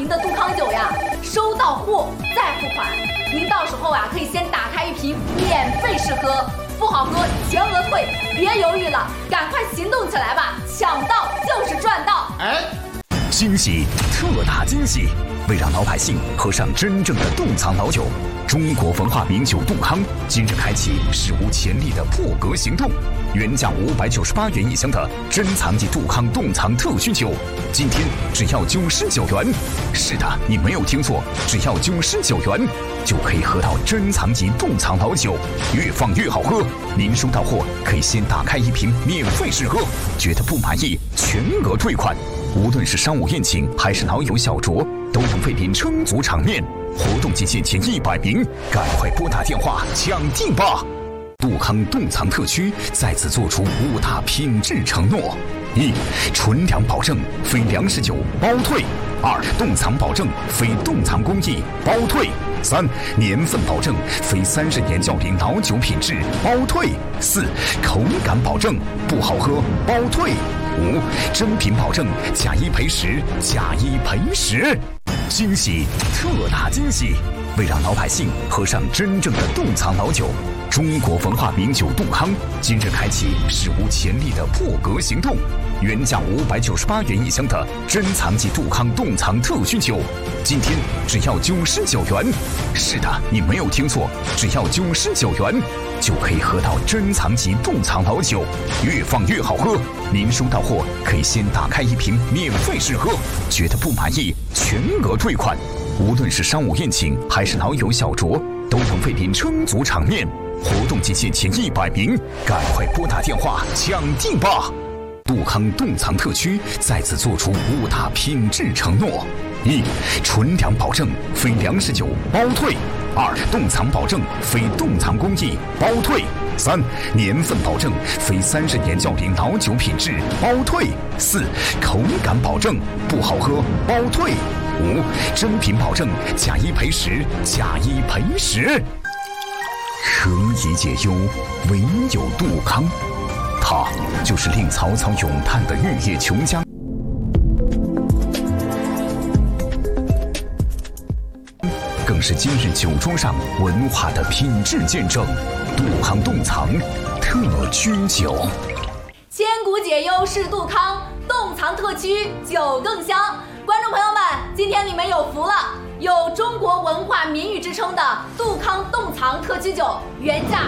瓶的杜康酒呀，收到货再付款。您到时候啊，可以先打开一瓶免费试喝，不好喝全额退，别犹豫了，赶快行动起来吧！抢到就是赚到！ 惊喜，特大惊喜！为让老百姓喝上真正的冻藏老酒，中国文化名酒杜康今日开启史无前例的破格行动。原价598元一箱的珍藏级杜康冻藏特需酒，今天只要99元。是的，你没有听错，只要99元就可以喝到珍藏级冻藏老酒，越放越好喝。您收到货可以先打开一瓶免费试喝，觉得不满意全额退款。无论是商务宴请还是老友小酌，都能为您撑足场面。活动期限前100名，赶快拨打电话抢订吧！杜康冻藏特区在此做出5大品质承诺：一、纯粮保证，非粮食酒包退；2、冻藏保证，非冻藏工艺包退；3、年份保证，非30年窖龄老酒品质包退；4、口感保证，不好喝包退；5、真品保证，假一赔10，假一赔10。惊喜，特大惊喜！为让老百姓喝上真正的冻藏老酒，中国文化名酒杜康今日开启史无前例的破格行动。原价598元一箱的珍藏级杜康冻藏特需酒，今天只要99元。是的，你没有听错，只要99元就可以喝到珍藏级冻藏老酒，越放越好喝。您收到货可以先打开一瓶免费试喝，觉得不满意全额退款。无论是商务宴请还是老友小酌，都能为您撑足场面。活动期限前100名，赶快拨打电话抢订吧！杜康冻藏特区在此做出5大品质承诺：一、纯粮保证，非粮食酒包退；2、冻藏保证，非冻藏工艺包退；3、年份保证，非30年窖龄老酒品质包退；4、口感保证，不好喝包退；5、真品保证，假一赔10，假一赔10。何以解忧，唯有杜康。他就是令曹操咏叹的玉液琼浆，更是今日酒桌上文化的品质见证。杜康冻藏特需酒， 千古解忧是杜康，冻藏特区酒更香。观众朋友们，今天你们有福了，有中国文化名誉之称的杜康冻藏特区酒，原价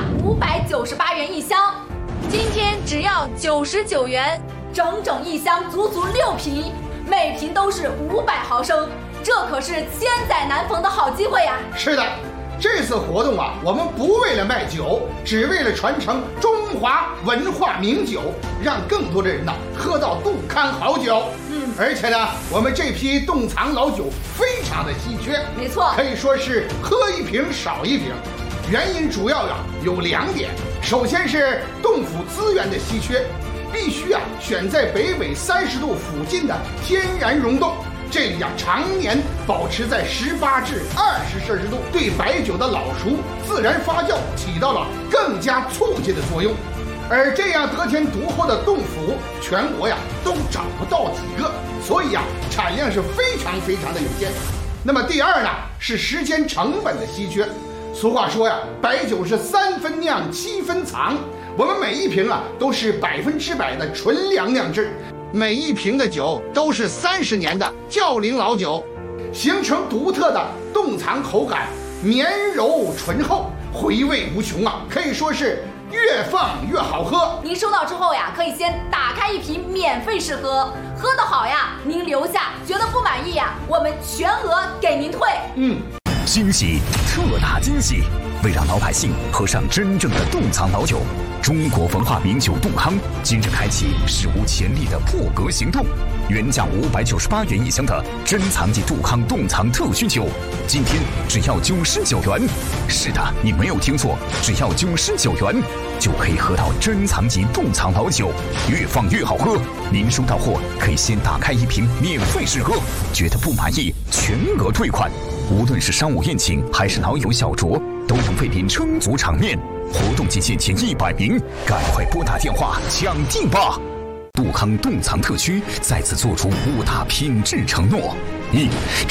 598元一箱，今天只要99元，整一箱，足6瓶，每瓶都是500毫升，这可是千载难逢的好机会呀！ 是的，这次活动啊，我们不为了卖酒，只为了传承中华文化名酒，让更多的人呢喝到杜康好酒。而且呢，我们这批冻藏老酒非常的稀缺， 没错， 可以说是喝一瓶少一瓶。原因主要有2点，首先是冻府资源的稀缺，必须选在北纬30度附近的天然溶洞，这里常年保持在18至20摄氏度，对白酒的老熟自然发酵起到了更加促进的作用。而这样得天独厚的冻府，全国都找不到几个，所以产量是非常的有限。那么第2呢，是时间成本的稀缺。俗话说白酒是3分酿7分藏，我们每一瓶都是100%的纯粮酿制，每一瓶的酒都是30年的窖龄老酒，形成独特的冻藏口感，绵柔醇厚，回味无穷可以说是越放越好喝。 您收到之后可以先打开一瓶免费试喝，喝得好您留下；觉得不满意我们全额给您退。 惊喜，特大惊喜！为让老百姓喝上真正的冻藏老酒，中国文化名酒杜康今日开启史无前例的破格行动。原价598元一箱的珍藏级杜康冻藏特需酒，今天只要99元。是的，你没有听错，只要99元就可以喝到珍藏级冻藏老酒，越放越好喝。您收到货可以先打开一瓶免费试喝，觉得不满意全额退款。无论是商务宴请还是老友小酌，都能为您撑足场面。活动期限前100名，赶快拨打电话抢订吧！杜康冻藏特区在此做出5大品质承诺：一、